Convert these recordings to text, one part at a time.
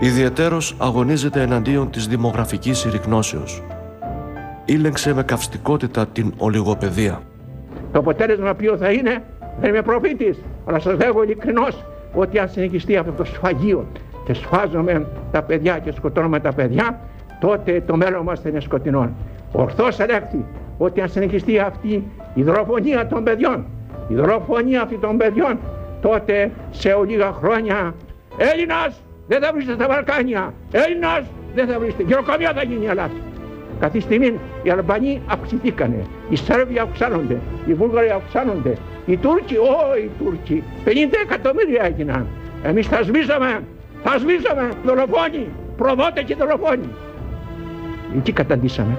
Ιδιαιτέρως αγωνίζεται εναντίον της δημογραφικής συρρικνώσεως. Ήλεγξε με καυστικότητα την ολιγοπαιδεία. Το αποτέλεσμα ποιο θα είναι? Δεν είμαι προφήτης, αλλά σας λέγω ειλικρινώς ότι αν συνεχιστεί αυτό το σφαγείο και σφάζουμε τα παιδιά και σκοτώνουμε τα παιδιά, τότε το μέλλον μας θα είναι σκοτεινό. Ορθώς ελέγχθη ότι αν συνεχιστεί αυτή η δολοφονία των παιδιών, η δολοφονία αυτή των παιδιών, τότε σε λίγα χρόνια Έλληνας δεν θα βρίσκεται στα Βαλκάνια, Έλληνας δεν θα βρίσκεται, γεροκομεία θα γίνει η Ελλάδα. Αυτή τη στιγμή οι Αλβανοί αυξηθήκανε, οι Σέρβοι αυξάνονται, οι Βούλγαροι αυξάνονται, οι Τούρκοι, οι Τούρκοι, 50 εκατομμύρια έγιναν. Εμείς θα σβήσαμε, δολοφόνοι, προδότε και δολοφόνοι. Εκεί καταντήσαμε,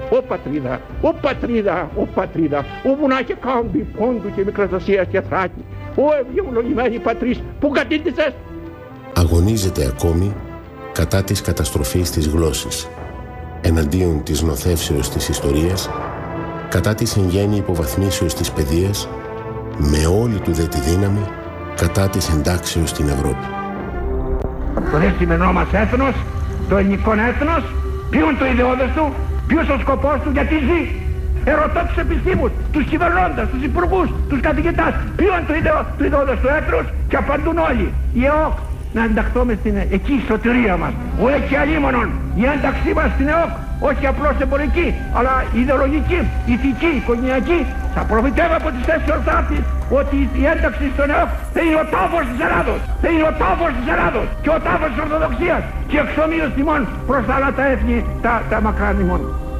ω πατρίδα, όπου να έχει κάμπι, πόντου και Μικρασίας και Θράκη, ευλογημένη πατρίς, που κατήτησες. Αγωνίζεται ακόμη κατά της καταστροφής της γλώσσης, εναντίον της νοθεύσεως της ιστορίας, κατά της εν γέννη υποβαθμίσεως της παιδείας, με όλη του δε τη δύναμη, κατά της εντάξεως στην Ευρώπη. Το δε σημερινό μας έθνος, το ελληνικό έθνος, ποιο είναι το ιδεώδες του, ποιος ο σκοπός του, γιατί ζει. Ερωτώ τους επιστήμους, τους κυβερνώντες, τους υπουργούς, τους καθηγητάς, ποιο είναι το ιδεώδες του έθνους, και απαντούν όλοι. Η ΕΟΚ, να ενταχθούμε στην εκεί σωτηρία μας, ο έτσι αλίμονον, η ένταξή μας στην ΕΟΚ, όχι απλώς εμπορική, αλλά ιδεολογική, ηθική, οικογενειακή, θα προφητεύω από τις θέσεις ορθάτης ότι η ένταξη στον ΕΟΚ θα είναι ο τάφος της Ελλάδος, θα είναι ο τάφος της Ελλάδος και ο τάφος της Ορθοδοξίας και εξομοίως τιμών προς άλλα τα έθνη, τα μακράν ημών.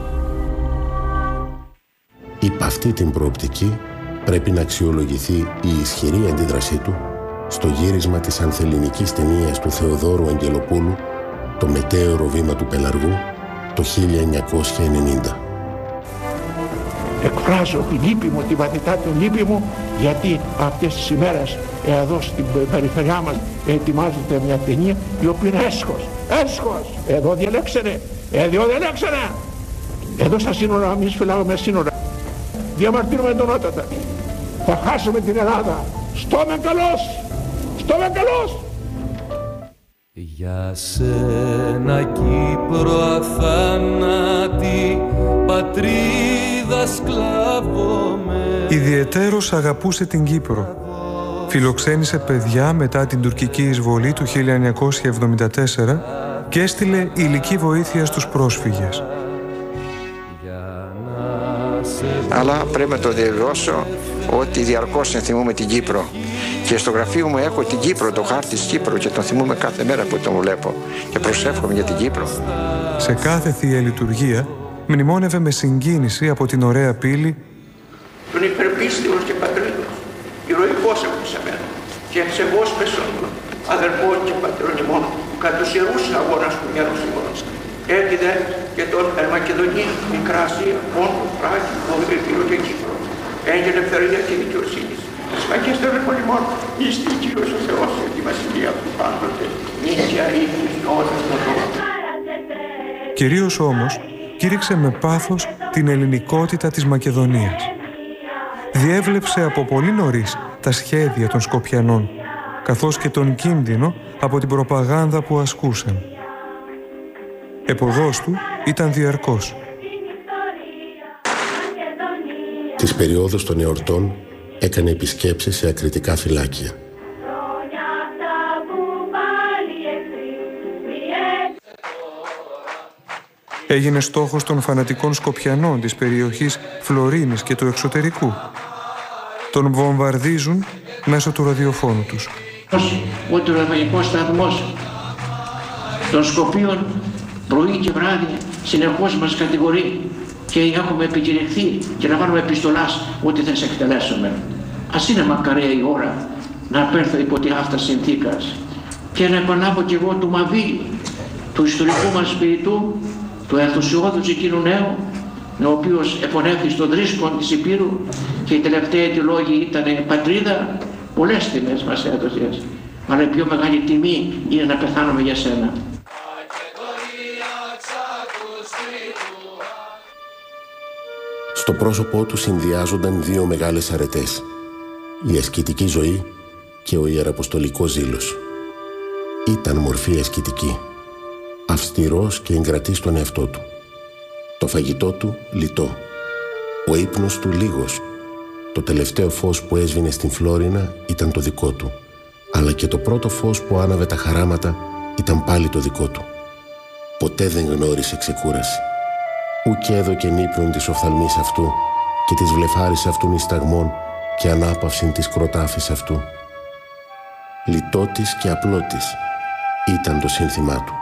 Υπ' αυτή την προοπτική πρέπει να αξιολογηθεί η ισχυρή αντίδρασή του στο γύρισμα της ανθελληνικής ταινίας του Θεοδόρου Αγγελοπούλου, το μετέωρο βήμα του Πελαργού, το 1990. Εκφράζω την λύπη μου, τη βαθυτά του λύπη μου, γιατί αυτές τις ημέρες εδώ στην περιφερειά μας ετοιμάζεται μια ταινία η οποία είναι έσχος. Εδώ διαλέξανε. Εδώ στα σύνορα, εμείς φυλάγουμε σύνορα. Διαμαρτύρουμε εντονότατα. Θα χάσουμε την Ελλάδα. Στόμεν καλός. Για σένα Κύπρο αθάνατη, πατρίδα σκλάβο με. Ιδιαιτέρως αγαπούσε την Κύπρο. Φιλοξένησε παιδιά μετά την τουρκική εισβολή του 1974 και έστειλε υλική βοήθεια στους πρόσφυγες. Αλλά πρέπει να το διαβιώσω ότι διαρκώς ενθυμούμε την Κύπρο. Και στο γραφείο μου έχω την Κύπρο, το χάρτη της Κύπρου, και τον θυμούμε κάθε μέρα που τον βλέπω και προσεύχομαι για την Κύπρο. Σε κάθε θεία λειτουργία μνημόνευε με συγκίνηση από την ωραία πύλη τον υπερπίστεως και πατρίδος, ηρωικός εμένα και ευσεβώς πεσόντων, αδερφών και πατρών ημών, που κατ' τους ιερούς αγώνας του μέρους ημών. Έτσι δε και τον Μακεδονία, Μικρά Ασία, Πόντο, Θράκη, Epiro και Κύπρο. Έγινε ελευθερία και δικαιοσύνη. Σφαγές των επωνυμών, είστε Κύριος ο Θεός και τη βασιλεία του πάντοτε, νίκαια ύχης όρας των τόπων. Κυρίως όμως κήρυξε με πάθος την ελληνικότητα της Μακεδονίας. Διέβλεψε από πολύ νωρίς τα σχέδια των Σκοπιανών, καθώς και τον κίνδυνο από την προπαγάνδα που ασκούσαν. Εποδός του ήταν διαρκώς. Τις περιόδους των εορτών έκανε επισκέψεις σε ακριτικά φυλάκια. Έγινε στόχος των φανατικών Σκοπιανών της περιοχής Φλωρίνης και του εξωτερικού. Τον βομβαρδίζουν μέσω του ραδιοφώνου τους. Ότι ο ραδιοφωνικός σταθμός των Σκοπίων πρωί και βράδυ συνεχώς μας κατηγορεί και έχουμε επικηρυχθεί και να βάλουμε επιστολάς ότι θα σε εκτελέσουμε. Ας είναι μακαρέα η ώρα να απέλθω υπό τη αυτά συνθήκας και να επαναλάβω κι εγώ του Μαβίλη, του ιστορικού μας σπιριτού, του ενθουσιώδους εκείνου νέου, ο οποίος επωνέφθη στον τρίσκον της Υπήρου και η τελευταία του λόγη ήταν πατρίδα. Πολλές τιμές μας έδωσες, αλλά η πιο μεγάλη τιμή είναι να πεθάνουμε για σένα. Στο πρόσωπό του συνδυάζονταν δύο μεγάλες αρετές, η ασκητική ζωή και ο ιεραποστολικός ζήλος. Ήταν μορφή ασκητική, αυστηρός και εγκρατής στον εαυτό του. Το φαγητό του λιτό, ο ύπνος του λίγος. Το τελευταίο φως που έσβηνε στην Φλόρινα ήταν το δικό του, αλλά και το πρώτο φως που άναβε τα χαράματα ήταν πάλι το δικό του. Ποτέ δεν γνώρισε ξεκούραση. Ουκ έδωκεν ύπνον της οφθαλμής αυτού και της βλεφάρης αυτού νησταγμών και ανάπαυσιν της κροτάφης αυτού. Λιτότης και απλότης ήταν το σύνθημά του.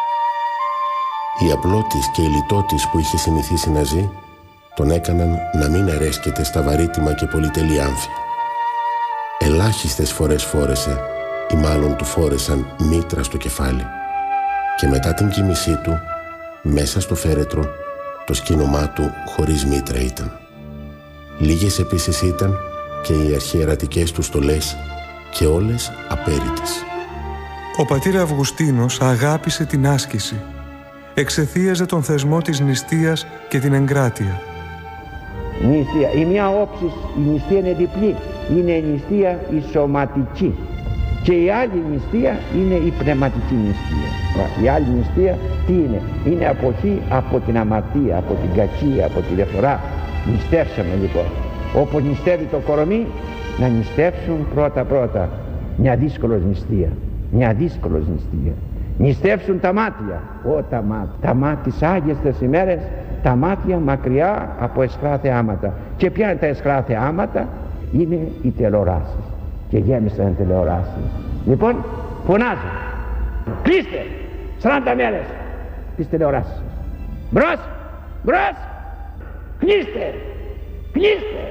Η απλότης και η λιτότης που είχε συνηθίσει να ζει τον έκαναν να μην αρέσκεται στα βαρύτιμα και πολυτελή άμφια. Ελάχιστες φορές φόρεσε ή μάλλον του φόρεσαν μήτρα στο κεφάλι και μετά την κοίμησή του μέσα στο φέρετρο το σκήνωμά του χωρίς μήτρα ήταν. Λίγες επίσης ήταν και οι αρχιερατικές του στολές και όλες απέριτες. Ο πατήρ Αυγουστίνος αγάπησε την άσκηση. Εξεθίαζε τον θεσμό της νηστείας και την εγκράτεια. Νηστεία. Η μία όψη, η νηστεία είναι διπλή. Είναι η νηστεία η σωματική. Και η άλλη νηστεία είναι η πνευματική νηστεία. Η άλλη νηστεία τι είναι? Είναι αποχή από την αμαρτία, από την κακία, από τη διαφθορά. Νηστεύσαμε λοιπόν. Όπως νηστεύει το κορομί, να νηστεύσουν πρώτα μια δύσκολος νηστεία. Μια δύσκολος νηστεία. Νηστεύσουν τα μάτια. Τα μάτια τις άγιες ημέρες, τα μάτια μακριά από αισχρά θεάματα. Και ποια είναι τα αισχρά θεάματα? Είναι οι τηλεοράσεις. Και γέμισαν τηλεοράσεις. Λοιπόν, φωνάζω. Κλείστε 40 μέρες τις τηλεοράσεις. Μπρος, μπρος. Κλείστε, κλείστε.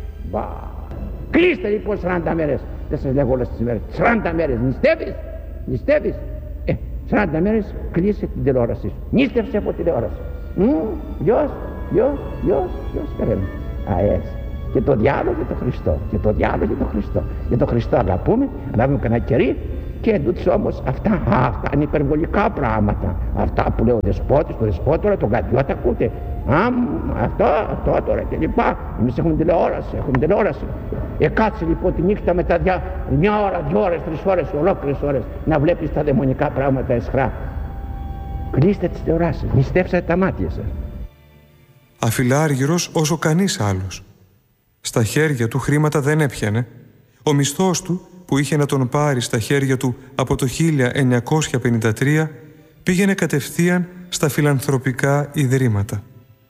Κλείστε λοιπόν 40 μέρες. Δεν σας λέγω όλες τις ημέρες. 40 μέρες νηστεύεις. 40 μέρες κλείσε την τηλεόραση σου. Νήστευσε από τηλεόραση. Γιος, καρέμαι. Έτσι. Και το διάλογο για τον Χριστό. Για τον Χριστό αγαπούμε κανένα κερί. Και εντούτοις όμως αυτά είναι υπερβολικά πράγματα. Αυτά που λέει ο δεσπότης, το δεσπότορα, τον κατιώτα ακούτε. Αυτό τώρα και λοιπά. Εμείς έχουμε τηλεόραση. Κάτσε λοιπόν τη νύχτα με τα μια ώρα, 2 ώρες, 3 ώρες, ολόκληρες ώρες να βλέπεις τα δαιμονικά πράγματα αισχρά. Κλείστε τις τηλεοράσεις, νηστεύσατε τα μάτια σας. Αφιλάργυρος όσο κανείς άλλος. Στα χέρια του χρήματα δεν έπιανε. Ο μισθός του που είχε να τον πάρει στα χέρια του από το 1953 πήγαινε κατευθείαν στα φιλανθρωπικά ιδρύματα.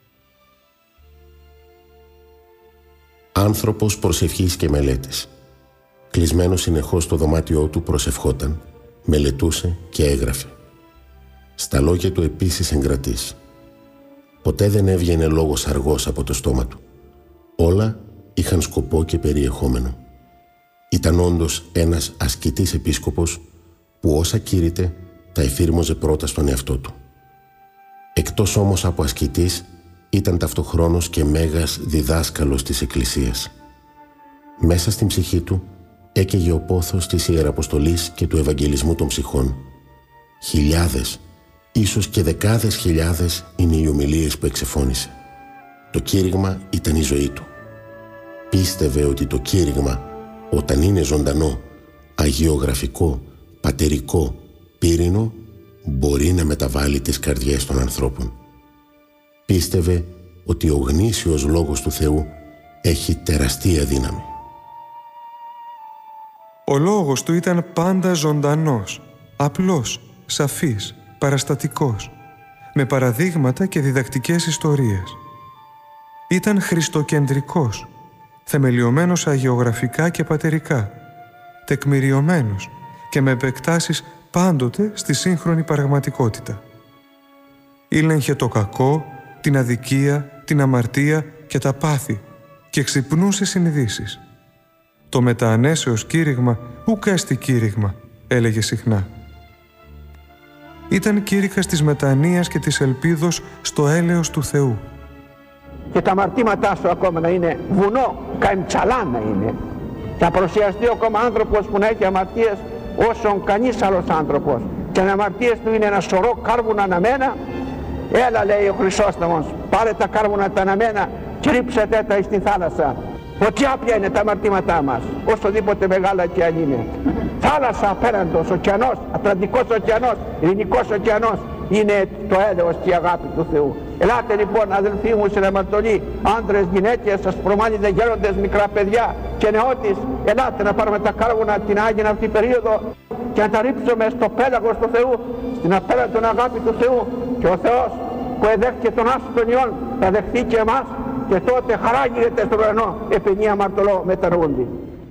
Άνθρωπος προσευχής και μελέτης. Κλεισμένο συνεχώς στο δωμάτιό του προσευχόταν, μελετούσε και έγραφε. Στα λόγια του επίσης εγκρατής. Ποτέ δεν έβγαινε λόγος αργός από το στόμα του. Όλα είχαν σκοπό και περιεχόμενο. Ήταν όντως ένας ασκητής επίσκοπος που όσα κήρυτε τα εφήρμοζε πρώτα στον εαυτό του. Εκτός όμως από ασκητής, ήταν ταυτοχρόνως και μέγας διδάσκαλος της Εκκλησίας. Μέσα στην ψυχή του έκαιγε ο πόθος της Ιεραποστολής και του Ευαγγελισμού των ψυχών. Χιλιάδες, ίσως και δεκάδες χιλιάδες είναι οι ομιλίες που εξεφώνησε. Το κήρυγμα ήταν η ζωή του. Πίστευε ότι το κήρυγμα, όταν είναι ζωντανό, αγιογραφικό, πατερικό, πύρινο, μπορεί να μεταβάλει τις καρδιές των ανθρώπων. Πίστευε ότι ο γνήσιος λόγος του Θεού έχει τεραστία δύναμη. Ο λόγος του ήταν πάντα ζωντανός, απλός, σαφής, παραστατικός, με παραδείγματα και διδακτικές ιστορίες. Ήταν χριστοκεντρικός, θεμελιωμένος αγιογραφικά και πατερικά, τεκμηριωμένος και με επεκτάσεις πάντοτε στη σύγχρονη πραγματικότητα. Ήλεγχε το κακό, την αδικία, την αμαρτία και τα πάθη και ξυπνούσε συνειδήσεις. Το μεταανέσεως κήρυγμα ουκ έστι κήρυγμα, έλεγε συχνά. Ήταν κήρυκας της μετανοίας και της ελπίδος στο έλεος του Θεού. Και τα αμαρτήματά σου ακόμα να είναι βουνό, καμτσαλά να είναι. Θα παρουσιαστεί ακόμα άνθρωπος που να έχει αμαρτίες όσον κανείς άλλος άνθρωπος. Και οι αμαρτίες του είναι ένα σωρό κάρβουνα αναμένα. Έλα, λέει ο Χρυσόστομος, πάρε τα κάρβουνα τα αναμένα και ρίψετε τα στη θάλασσα. Φωτιά πια είναι τα αμαρτήματά μας, όσοδήποτε μεγάλα και αν είναι. Θάλασσα απέραντος, ωκεανός, Ατλαντικός ωκεανός, Ειρηνικός ωκεανός, είναι το έλεος και η αγάπη του Θεού. Ελάτε λοιπόν αδελφοί μου στην αμαρτωλή, άντρες, γυναίκες, ασπρομάνιδες, γέροντες, μικρά παιδιά και νεότης, ελάτε να πάρουμε τα κάρβουνα την Άγια αυτή περίοδο και να τα ρίψουμε στο πέλαγος του Θεού, στην απέραντον αγάπη του Θεού, και ο Θεός που εδέχτηκε τον άσο των ιών θα δεχθεί και εμάς, και τότε χαρά γίνεται στον ουρανό επενή αμαρτωλό μετανοούντι.